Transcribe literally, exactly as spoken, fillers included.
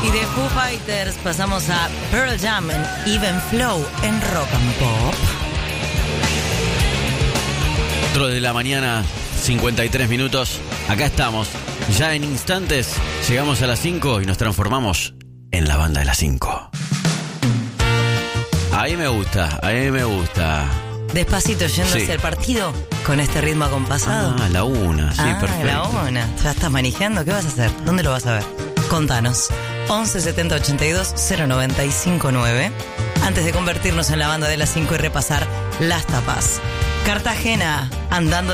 Y de Foo Fighters pasamos a Pearl Jam en Even Flow en Rock and Pop. cuatro de la mañana, cincuenta y tres minutos. Acá estamos. Ya en instantes llegamos a las cinco y nos transformamos en la banda de las cinco. Ahí me gusta, ahí me gusta. Despacito yendo Sí. hacia el partido con este ritmo acompasado. Ah, la una, sí, ah, perfecto. la una. ¿Ya estás manejando? ¿Qué vas a hacer? ¿Dónde lo vas a ver? Contanos. once setenta ochenta y dos cero noventa y cinco nueve. Antes de convertirnos en la banda de las cinco y repasar las tapas. Cartagena, andando